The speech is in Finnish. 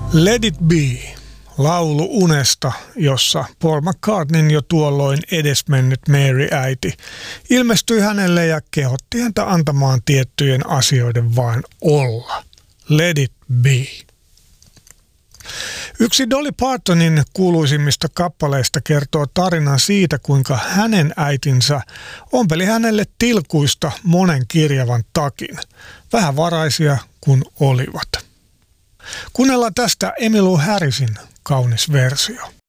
Let It Be, laulu unesta, jossa Paul McCartneyn jo tuolloin edesmennyt Mary-äiti ilmestyi hänelle ja kehotti häntä antamaan tiettyjen asioiden vain olla. Let It Be. Yksi Dolly Partonin kuuluisimmista kappaleista kertoo tarinan siitä, kuinka hänen äitinsä ompeli hänelle tilkuista monen kirjavan takin, vähävaraisia kuin olivat. Kuunnellaan tästä Emmylou Harrisin kaunis versio.